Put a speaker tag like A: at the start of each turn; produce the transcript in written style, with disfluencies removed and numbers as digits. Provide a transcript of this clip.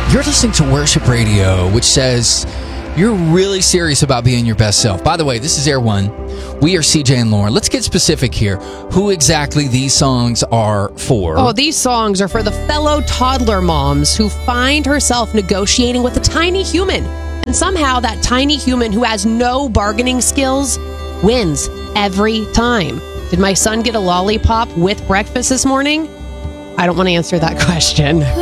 A: You're listening to Worship Radio, which says you're really serious about being your best self. By the way, this is Air One. We are CJ and Lauren. Let's get specific here. Who exactly these songs are for?
B: Oh, these songs are for the fellow toddler moms who find herself negotiating with a tiny human. And somehow that tiny human who has no bargaining skills wins every time. Did my son get a lollipop with breakfast this morning? I don't want to answer that question.